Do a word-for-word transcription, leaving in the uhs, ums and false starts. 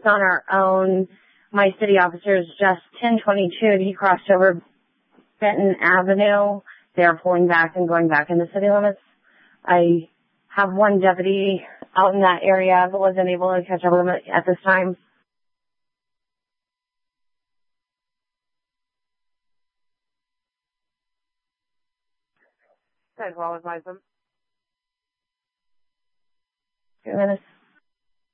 on our own. My city officer is just ten twenty-two. He crossed over Benton Avenue. They're pulling back and going back in the city limits. I have one deputy out in that area but wasn't able to catch up with him at this time. Guys, well, advise them. Two minutes.